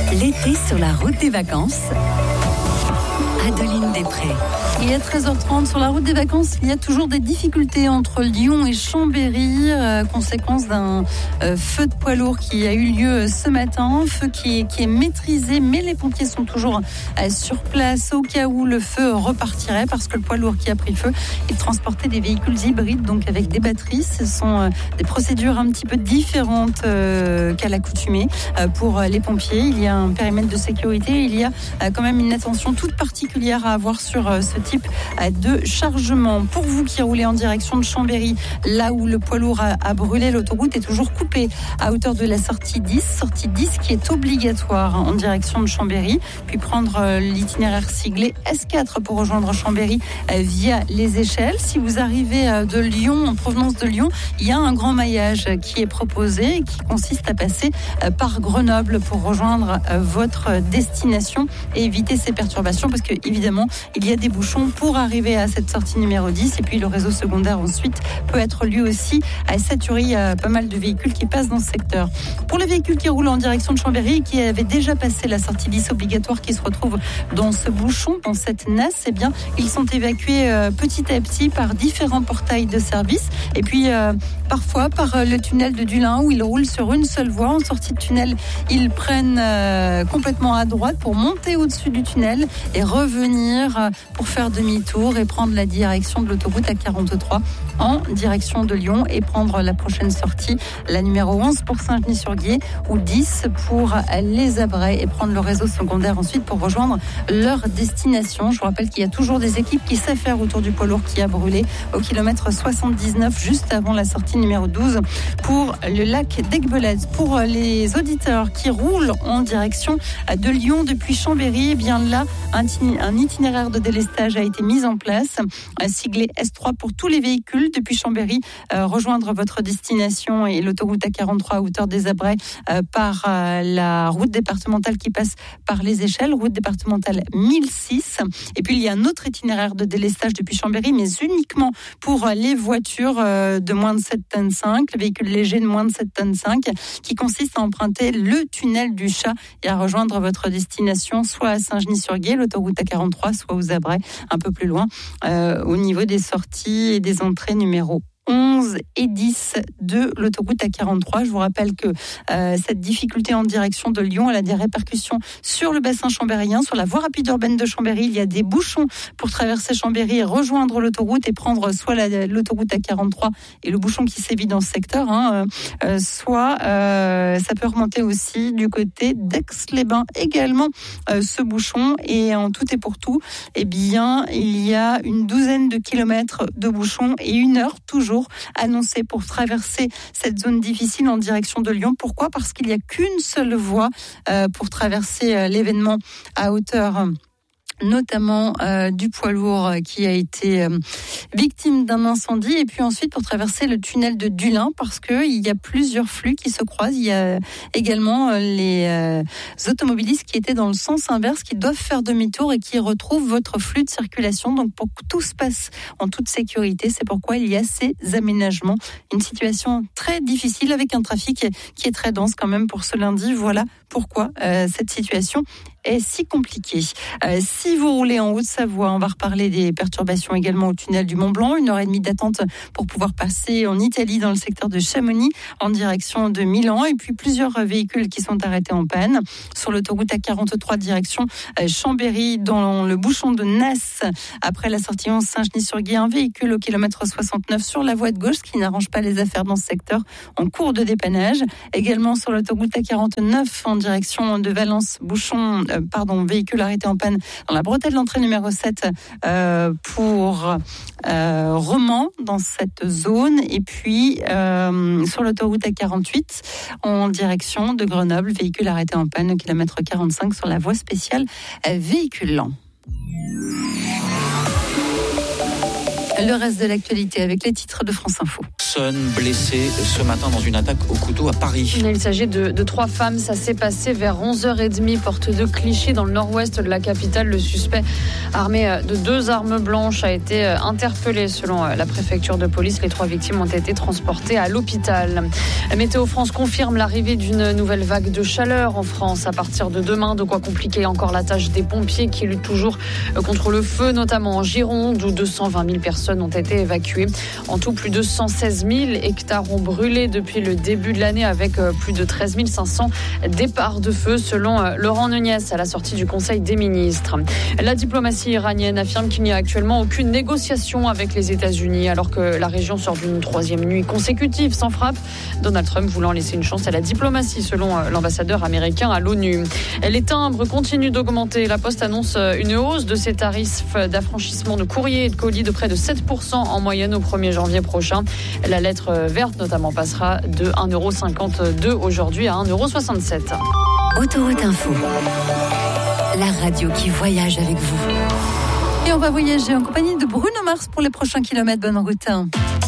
L'été sur la route des vacances. Adeline Després. Et à 13h30, sur la route des vacances, il y a toujours des difficultés entre Lyon et Chambéry, conséquence d'un feu de poids lourd qui a eu lieu ce matin, feu qui est maîtrisé, mais les pompiers sont toujours sur place au cas où le feu repartirait, parce que le poids lourd qui a pris feu, il transportait des véhicules hybrides, donc avec des batteries. Ce sont des procédures un petit peu différentes qu'à l'accoutumée. Pour les pompiers, il y a un périmètre de sécurité, il y a quand même une attention toute particulière à avoir sur ce type de chargement. Pour vous qui roulez en direction de Chambéry, là où le poids lourd a brûlé, l'autoroute est toujours coupée à hauteur de la sortie 10 qui est obligatoire en direction de Chambéry, puis prendre l'itinéraire siglé S4 pour rejoindre Chambéry via les échelles. Si vous arrivez de Lyon, en provenance de Lyon, il y a un grand maillage qui est proposé et qui consiste à passer par Grenoble pour rejoindre votre destination et éviter ces perturbations, parce que évidemment il y a des bouchons pour arriver à cette sortie numéro 10, et puis le réseau secondaire ensuite peut être lui aussi saturé. Il y a pas mal de véhicules qui passent dans ce secteur. Pour les véhicules qui roulent en direction de Chambéry et qui avaient déjà passé la sortie 10 obligatoire, qui se retrouvent dans ce bouchon, dans cette nasse, eh bien ils sont évacués petit à petit par différents portails de service, et puis parfois par le tunnel de Dulin où ils roulent sur une seule voie. En sortie de tunnel, ils prennent complètement à droite pour monter au-dessus du tunnel et revenir pour faire demi-tour et prendre la direction de l'autoroute A43 en direction de Lyon et prendre la prochaine sortie, la numéro 11 pour Saint-Genis-sur-Guiers ou 10 pour les Abrais, et prendre le réseau secondaire ensuite pour rejoindre leur destination. Je vous rappelle qu'il y a toujours des équipes qui s'affairent autour du poids lourd qui a brûlé au kilomètre 79 juste avant la sortie numéro 12 pour le lac d'Aiguebelette. Pour les auditeurs qui roulent en direction de Lyon depuis Chambéry, eh bien là, un itinéraire de délestage a été mis en place, siglé S3 pour tous les véhicules depuis Chambéry, rejoindre votre destination et l'autoroute A43 à hauteur des Abrais par la route départementale qui passe par les échelles, route départementale 1006. Et puis il y a un autre itinéraire de délestage depuis Chambéry, mais uniquement pour les voitures de moins de 7 tonnes 5, les véhicules légers de moins de 7 tonnes 5, qui consiste à emprunter le tunnel du Chat et à rejoindre votre destination soit à Saint-Genis-sur-Guiers, l'autoroute A43, soit aux Abrais, un peu plus loin, au niveau des sorties et des entrées numéro 11 et 10 de l'autoroute A43. Je vous rappelle que cette difficulté en direction de Lyon, elle a des répercussions sur le bassin chambérien, sur la voie rapide urbaine de Chambéry. Il y a des bouchons pour traverser Chambéry et rejoindre l'autoroute et prendre soit l'autoroute A43 et le bouchon qui sévit dans ce secteur, soit ça peut remonter aussi du côté d'Aix-les-Bains également, ce bouchon. Et en tout et pour tout, eh bien, il y a une douzaine de kilomètres de bouchons et 1 heure toujours annoncé pour traverser cette zone difficile en direction de Lyon. Pourquoi ? Parce qu'il n'y a qu'une seule voie pour traverser l'événement à hauteur notamment du poids lourd qui a été victime d'un incendie, et puis ensuite pour traverser le tunnel de Dulin, parce qu'il y a plusieurs flux qui se croisent. Il y a également les automobilistes qui étaient dans le sens inverse, qui doivent faire demi-tour et qui retrouvent votre flux de circulation. Donc pour que tout se passe en toute sécurité, c'est pourquoi il y a ces aménagements. Une situation très difficile avec un trafic qui est très dense quand même pour ce lundi. Voilà pourquoi cette situation est si compliquée. Si vous roulez en Haute-Savoie, on va reparler des perturbations également au tunnel du Mont-Blanc. 1h30 d'attente pour pouvoir passer en Italie dans le secteur de Chamonix en direction de Milan. Et puis plusieurs véhicules qui sont arrêtés en panne sur l'autoroute A43 direction Chambéry dans le bouchon de Nasse. Après la sortie 11 Saint-Genis-sur-Guiers, un véhicule au kilomètre 69 sur la voie de gauche, qui n'arrange pas les affaires dans ce secteur, en cours de dépannage. Également sur l'autoroute A49 en direction de Valence, véhicule arrêté en panne dans la bretelle d'entrée numéro 7 pour Romans dans cette zone. Et puis sur l'autoroute A48 en direction de Grenoble, véhicule arrêté en panne au kilomètre 45 sur la voie spéciale véhicule lent. Le reste de l'actualité avec les titres de France Info. Blessé ce matin dans une attaque au couteau à Paris. Il s'agit de 3 femmes. Ça s'est passé vers 11h30, porte de Clichy, dans le nord-ouest de la capitale. Le suspect, armé de 2 armes blanches, a été interpellé selon la préfecture de police. Les 3 victimes ont été transportées à l'hôpital. Météo France confirme l'arrivée d'une nouvelle vague de chaleur en France à partir de demain. De quoi compliquer encore la tâche des pompiers qui luttent toujours contre le feu, notamment en Gironde, où 220 000 personnes ont été évacuées. En tout, plus de 116 000 hectares ont brûlé depuis le début de l'année, avec plus de 13 500 départs de feu, selon Laurent Nunez à la sortie du Conseil des ministres. La diplomatie iranienne affirme qu'il n'y a actuellement aucune négociation avec les États-Unis, alors que la région sort d'une 3e nuit consécutive sans frappe. Donald Trump voulant laisser une chance à la diplomatie, selon l'ambassadeur américain à l'ONU. Les timbres continuent d'augmenter. La Poste annonce une hausse de ses tarifs d'affranchissement de courrier et de colis de près de 7% en moyenne au 1er janvier prochain. La lettre verte notamment passera de 1,52 € aujourd'hui à 1,67 €. Autoroute Info, la radio qui voyage avec vous. Et on va voyager en compagnie de Bruno Mars pour les prochains kilomètres. Bonne route.